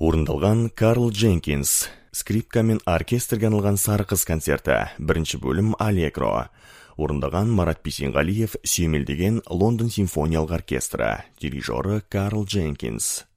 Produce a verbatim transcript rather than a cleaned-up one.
Орындалған Карл Дженкинс. Скрипка мен оркестрге арналған Сары қыз концерті. Бірінші бөлім Аллегро. Орындаған Марат Бейсенғалиев сүйемелдеген Лондон симфониялық оркестрі. Дирижері Карл Дженкинс.